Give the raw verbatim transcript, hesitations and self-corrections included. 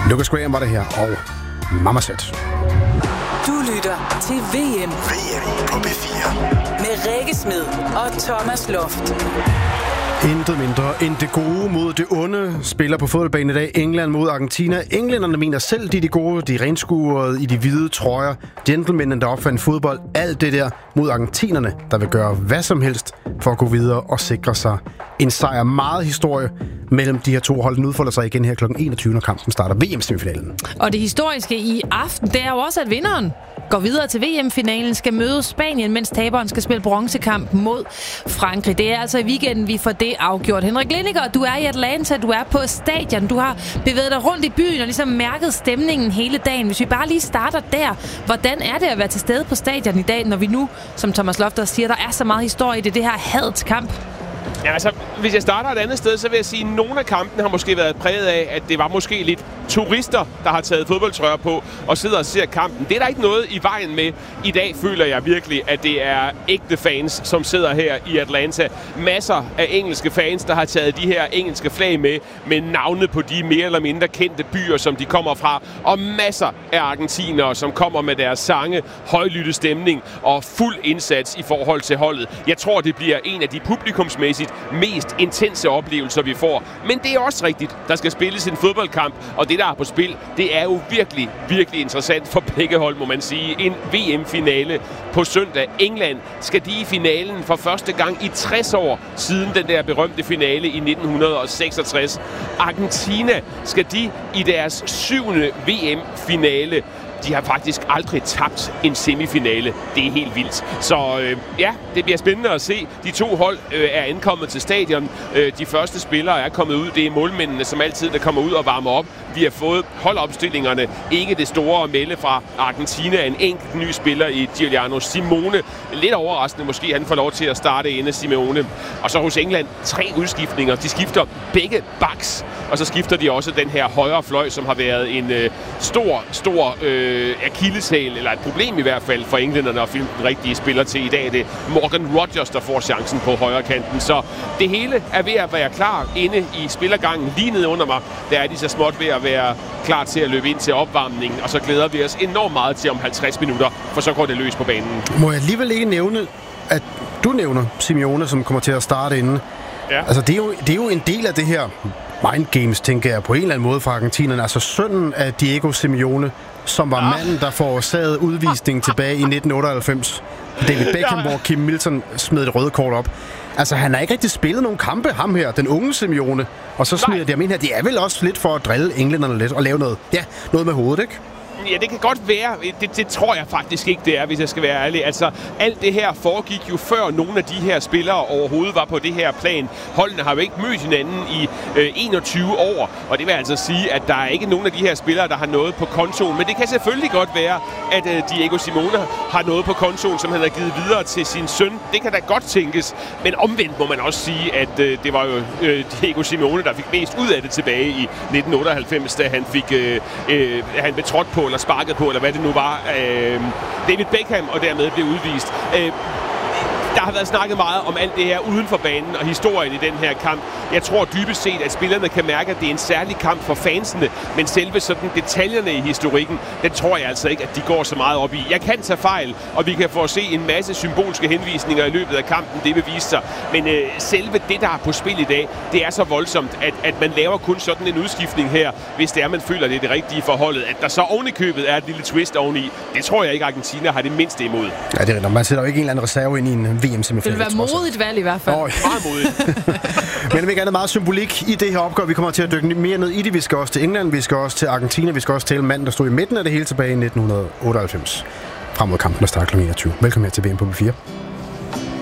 Lucas Graham var det her, og Mama Set. Du lytter til V M. V M på B fire. Med Rikke Smed og Thomas Loft. Intet mindre end det gode mod det onde spiller på fodboldbanen i dag. England mod Argentina. Englænderne mener selv, de er de gode. De er renskuede i de hvide trøjer. Gentlemenene, der opfandt fodbold. Alt det der mod argentinerne, der vil gøre hvad som helst for at gå videre og sikre sig en sejr. Meget historie mellem de her to hold. Den udfolder sig igen her klokken enogtyve, når kampen starter. V M-semifinalen. Og det historiske i aften, det er jo også, at vinderen går videre til V M-finalen, skal møde Spanien, mens taberen skal spille bronzekamp mod Frankrig. Det er altså i weekenden, vi får det afgjort. Henrik Lindiger, du er i Atlanta, du er på stadion, du har bevæget dig rundt i byen og ligesom mærket stemningen hele dagen. Hvis vi bare lige starter der, hvordan er det at være til stede på stadion i dag, når vi nu, som Thomas Lofter siger, der er så meget historie i det, det her hadets kamp? Ja, altså, hvis jeg starter et andet sted, så vil jeg sige, at nogle af kampene har måske været præget af, at det var måske lidt turister, der har taget fodboldtrøjer på og sidder og ser kampen. Det er der ikke noget i vejen med. I dag føler jeg virkelig, at det er ægte fans, som sidder her i Atlanta. Masser af engelske fans, der har taget de her engelske flag med, med navne på de mere eller mindre kendte byer, som de kommer fra. Og masser af argentinere, som kommer med deres sange, højlytte stemning og fuld indsats i forhold til holdet. Jeg tror, det bliver en af de publikumsmæssigt mest intense oplevelser, vi får. Men det er også rigtigt. Der skal spilles en fodboldkamp, og det, der er på spil, det er jo virkelig, virkelig interessant for begge hold, må man sige. En V M-finale på søndag. England skal de i finalen for første gang i tres år siden den der berømte finale i nitten seksogtres. Argentina skal de i deres syvende V M-finale. De har faktisk aldrig tabt en semifinale. Det er helt vildt. Så øh, ja, det bliver spændende at se. De to hold øh, er ankommet til stadion. Øh, de første spillere er kommet ud. Det er målmændene, som altid, der kommer ud og varmer op. Vi har fået holdopstillingerne. Ikke det store at melde fra Argentina. En enkelt ny spiller i Giuliano Simone. Lidt overraskende måske, han får lov til at starte inde Simeone. Og så hos England tre udskiftninger. De skifter begge backs. Og så skifter de også den her højre fløj, som har været en øh, stor, stor øh, akilleshæl, eller et problem i hvert fald for englænderne at finde den rigtige spiller til. I dag er det Morgan Rogers, der får chancen på højre kanten. Så det hele er ved at være klar inde i spillergangen. Lige nede under mig, der er de så småt ved at være klar til at løbe ind til opvarmningen. Og så glæder vi os enormt meget til om halvtreds minutter, for så går det løs på banen. Må jeg alligevel ikke nævne, at du nævner Simeone, som kommer til at starte inde. Ja. Altså, det er, jo, det er jo en del af det her mind games, tænker jeg, på en eller anden måde fra argentinerne. Altså sønnen af Diego Simeone, som var ja. manden, der forårsagede udvisningen tilbage i nitten otteoghalvfems. David Beckham, ja. hvor Kim Milton smed et røde kort op. Altså, han har ikke rigtig spillet nogen kampe, ham her, den unge Simeone. Og så smider de ham ind her. Det er vel også lidt for at drille englænderne lidt og lave noget, ja, noget med hovedet, ikke? Ja, det kan godt være. Det, det tror jeg faktisk ikke, det er, hvis jeg skal være ærlig. Altså, alt det her foregik jo før nogle af de her spillere overhovedet var på det her plan. Holdene har jo ikke mødt hinanden i øh, enogtyve år, og det vil altså sige, at der er ikke nogen af de her spillere, der har noget på kontoen. Men det kan selvfølgelig godt være, at øh, Diego Simone har noget på kontoen, som han har givet videre til sin søn. Det kan da godt tænkes. Men omvendt må man også sige, at øh, det var jo øh, Diego Simone, der fik mest ud af det tilbage i nitten otteoghalvfems, da han fik øh, øh, han betrådt på eller sparket på, eller hvad det nu var, øh, David Beckham, og dermed blev udvist. Øh, Der har været snakket meget om alt det her uden for banen og historien i den her kamp. Jeg tror dybest set, at spillerne kan mærke, at det er en særlig kamp for fansene, men selve sådan detaljerne i historikken, den tror jeg altså ikke, at de går så meget op i. Jeg kan tage fejl, og vi kan få at se en masse symbolske henvisninger i løbet af kampen, det vil vise sig. Men øh, selve det, der er på spil i dag, det er så voldsomt, at, at man laver kun sådan en udskiftning her, hvis det er, man føler, det er det rigtige forholdet. At der så ovenikøbet er et lille twist oveni, det tror jeg ikke, Argentina har det mindste imod. Ja, det er rigtigt. Man sætter jo ikke en eller anden reserve ind i en V M-semifinale. Det vil være modigt valg i hvert fald. Oh, meget modigt. Men vi kan have meget symbolik i det her opgør. Vi kommer til at dykke mere ned i det. Vi skal også til England, vi skal også til Argentina, vi skal også til manden, der stod i midten af det hele tilbage i nitten otteoghalvfems. Frem mod kampen, der starter klokken enogtyve. Velkommen her til V M på B fire.